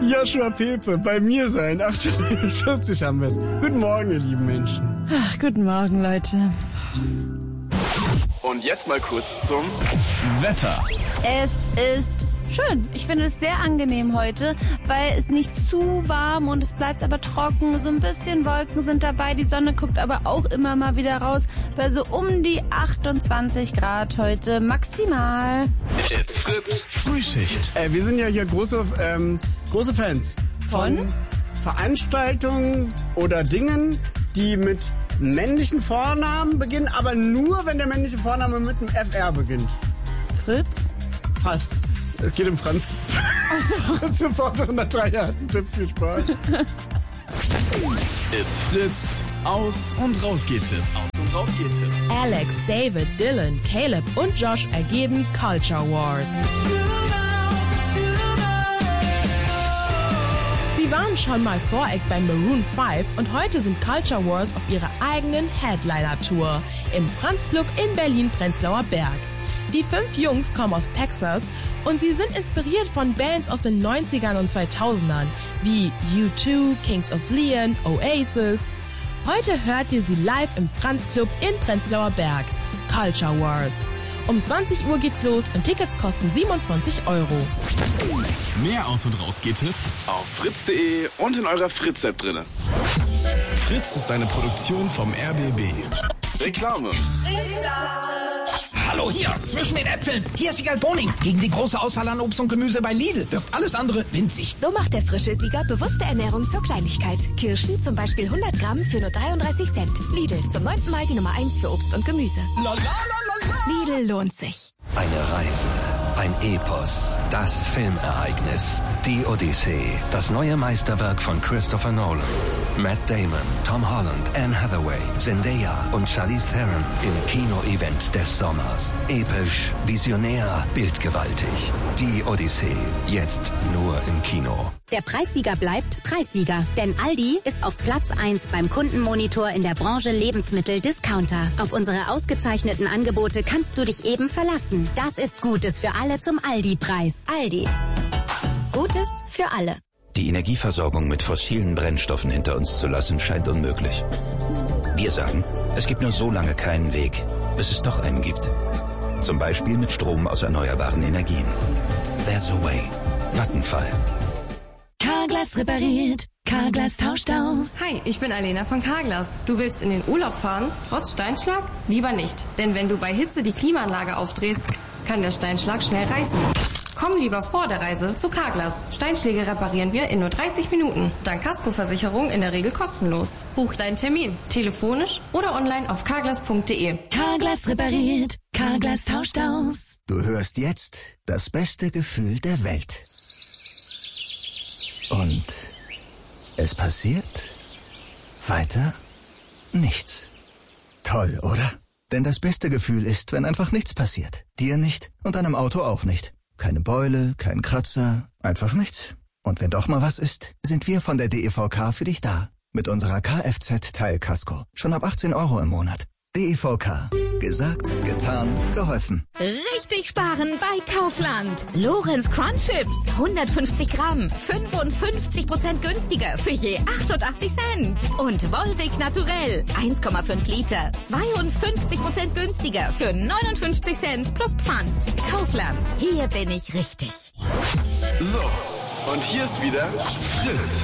Joshua Pepe, bei mir sein. 8:40 haben wir es. Guten Morgen, ihr lieben Menschen. Ach, guten Morgen, Leute. Und jetzt mal kurz zum Wetter. Es ist schön. Ich finde es sehr angenehm heute, weil es nicht zu warm und es bleibt aber trocken. So ein bisschen Wolken sind dabei. Die Sonne guckt aber auch immer mal wieder raus. Bei so um die 28 Grad heute maximal. It's Fritz Frühschicht. Wir sind ja hier große Fans Von? Veranstaltungen oder Dingen, die mit männlichen Vornamen beginnen, aber nur, wenn der männliche Vorname mit einem FR beginnt. Fritz? Fast. Es geht um Franz. Fritz sofort nach 3 Jahren. Tipp, viel Spaß. It's Fritz. Aus- und Rausgehtipps. Alex, David, Dylan, Caleb und Josh ergeben Culture Wars. Sie waren schon mal Voreck bei Maroon 5 und heute sind Culture Wars auf ihrer eigenen Headliner-Tour im Franz-Club in Berlin-Prenzlauer Berg. Die 5 Jungs kommen aus Texas und sie sind inspiriert von Bands aus den 90ern und 2000ern wie U2, Kings of Leon, Oasis. Heute hört ihr sie live im Franz-Club in Prenzlauer Berg. Culture Wars. Um 20 Uhr geht's los und Tickets kosten 27 €. Mehr Aus- und Rausgehtipps auf fritz.de und in eurer Fritz-App drinne. Fritz ist eine Produktion vom RBB. Reklame. Hallo, hier, zwischen den Äpfeln. Hier ist Siegal Boning. Gegen die große Auswahl an Obst und Gemüse bei Lidl wirkt alles andere winzig. So macht der frische Sieger bewusste Ernährung zur Kleinigkeit. Kirschen zum Beispiel 100 Gramm für nur 33 Cent. Lidl, zum 9. Mal die Nummer 1 für Obst und Gemüse. Lidl lohnt sich. Eine Reise, ein Epos, das Filmereignis, die Odyssee, das neue Meisterwerk von Christopher Nolan. Matt Damon, Tom Holland, Anne Hathaway, Zendaya und Charlize Theron im Kino-Event des Sommers. Episch, visionär, bildgewaltig. Die Odyssee, jetzt nur im Kino. Der Preissieger bleibt Preissieger, denn Aldi ist auf Platz 1 beim Kundenmonitor in der Branche Lebensmittel-Discounter. Auf unsere ausgezeichneten Angebote kannst du dich eben verlassen. Das ist Gutes für alle zum Aldi-Preis. Aldi. Gutes für alle. Die Energieversorgung mit fossilen Brennstoffen hinter uns zu lassen, scheint unmöglich. Wir sagen, es gibt nur so lange keinen Weg, bis es doch einen gibt. Zum Beispiel mit Strom aus erneuerbaren Energien. There's a way. Vattenfall. Carglass repariert. Carglass tauscht aus. Hi, ich bin Alena von Carglass. Du willst in den Urlaub fahren, trotz Steinschlag? Lieber nicht, denn wenn du bei Hitze die Klimaanlage aufdrehst, kann der Steinschlag schnell reißen. Komm lieber vor der Reise zu Carglass. Steinschläge reparieren wir in nur 30 Minuten. Dank Kaskoversicherung in der Regel kostenlos. Buch deinen Termin, telefonisch oder online auf carglass.de. Carglass repariert. Carglass tauscht aus. Du hörst jetzt das beste Gefühl der Welt. Und es passiert weiter nichts. Toll, oder? Denn das beste Gefühl ist, wenn einfach nichts passiert. Dir nicht und deinem Auto auch nicht. Keine Beule, kein Kratzer, einfach nichts. Und wenn doch mal was ist, sind wir von der DEVK für dich da. Mit unserer Kfz-Teilkasko. Schon ab 18 € im Monat. DEVK. Gesagt, getan, geholfen. Richtig sparen bei Kaufland. Lorenz Crunch Chips. 150 Gramm. 55% günstiger für je 88 Cent. Und Volvic Naturell. 1,5 Liter. 52% günstiger für 59 Cent plus Pfand. Kaufland. Hier bin ich richtig. So, und hier ist wieder Fritz.